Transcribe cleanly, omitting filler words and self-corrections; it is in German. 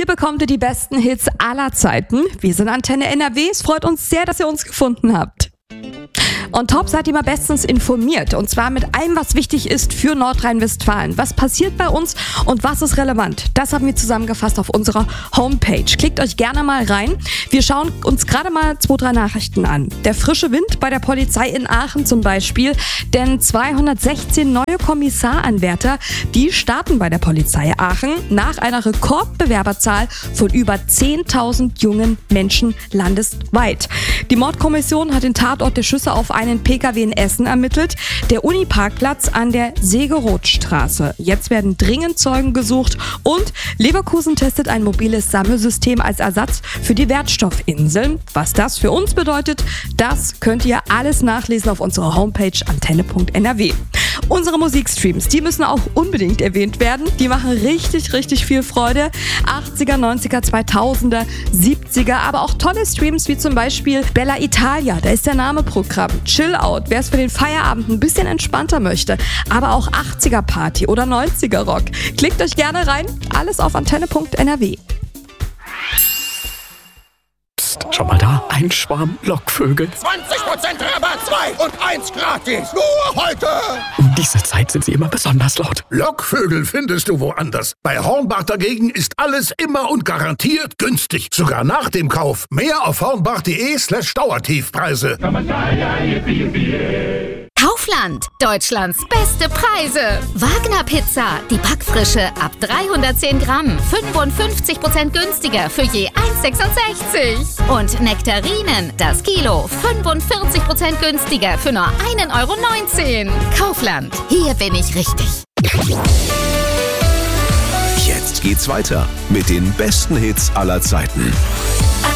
Hier bekommt ihr die besten Hits aller Zeiten. Wir sind Antenne NRW. Es freut uns sehr, dass ihr uns gefunden habt. On top seid ihr immer bestens informiert, und zwar mit allem, was wichtig ist für Nordrhein-Westfalen. Was passiert bei uns und was ist relevant? Das haben wir zusammengefasst auf unserer Homepage. Klickt euch gerne mal rein. Wir schauen uns gerade mal 2, 3 Nachrichten an. Der frische Wind bei der Polizei in Aachen zum Beispiel, denn 216 neue Kommissaranwärter, die starten bei der Polizei Aachen nach einer Rekordbewerberzahl von über 10.000 jungen Menschen landesweit. Die Mordkommission hat den Tatort der Schüsse auf einen Pkw in Essen ermittelt, der Uniparkplatz an der Segerothstraße. Jetzt werden dringend Zeugen gesucht und Leverkusen testet ein mobiles Sammelsystem als Ersatz für die Wertstoffinseln. Was das für uns bedeutet, das könnt ihr alles nachlesen auf unserer Homepage antenne.nrw. Unsere Musikstreams, die müssen auch unbedingt erwähnt werden. Die machen richtig, richtig viel Freude. 80er, 90er, 2000er, 70er, aber auch tolle Streams wie zum Beispiel Bella Italia, da ist der Name Programm. Chill Out, wer es für den Feierabend ein bisschen entspannter möchte, aber auch 80er Party oder 90er Rock. Klickt euch gerne rein, alles auf antenne.nrw. Schau mal da, ein Schwarm Lockvögel. 20% Rabatt, 2 und 1 gratis. Nur heute. Um diese Zeit sind sie immer besonders laut. Lockvögel findest du woanders. Bei Hornbach dagegen ist alles immer und garantiert günstig. Sogar nach dem Kauf. Mehr auf hornbach.de/Dauertiefpreise. Kaufland, Deutschlands beste Preise. Wagner Pizza, die Backfrische ab 310 Gramm, 55% günstiger für je 1,66. Und Nektarinen, das Kilo, 45% günstiger für nur 1,19 €. Kaufland, hier bin ich richtig. Jetzt geht's weiter mit den besten Hits aller Zeiten.